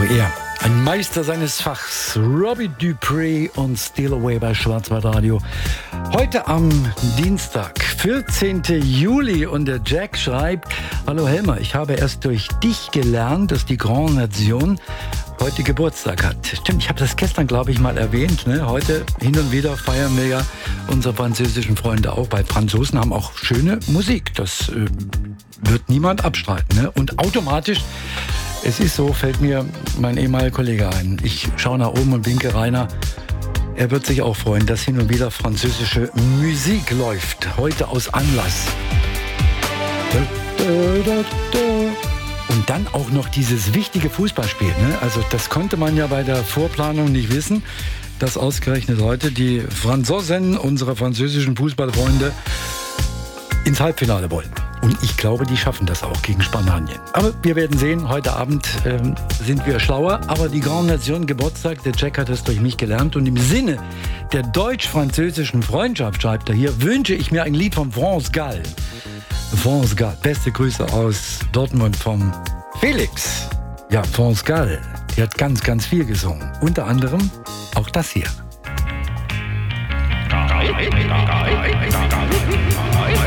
er, ein Meister seines Fachs, Robbie Dupree und Steal Away bei Schwarzwaldradio. Heute am Dienstag, 14. Juli, und der Jack schreibt: Hallo Helmer, ich habe erst durch dich gelernt, dass die Grande Nation heute Geburtstag hat. Stimmt, ich habe das gestern, glaube ich, mal erwähnt. Ne? Heute hin und wieder feiern wir ja unsere französischen Freunde auch. Weil Franzosen haben auch schöne Musik. Das wird niemand abstreiten. Ne? Und automatisch, es ist so, fällt mir mein ehemaliger Kollege ein. Ich schaue nach oben und winke Rainer. Er wird sich auch freuen, dass hin und wieder französische Musik läuft. Heute aus Anlass. Und dann auch noch dieses wichtige Fußballspiel. Ne? Also das konnte man ja bei der Vorplanung nicht wissen, dass ausgerechnet heute die Franzosen, unsere französischen Fußballfreunde, ins Halbfinale wollen. Und ich glaube, die schaffen das auch gegen Spanien. Aber wir werden sehen, heute Abend sind wir schlauer. Aber die Grande Nation Geburtstag, der Jack hat es durch mich gelernt. Und im Sinne der deutsch-französischen Freundschaft, schreibt er hier, wünsche ich mir ein Lied von France Gall. France Gall, beste Grüße aus Dortmund vom Felix. Ja, France Gall, die hat ganz, ganz viel gesungen. Unter anderem auch das hier.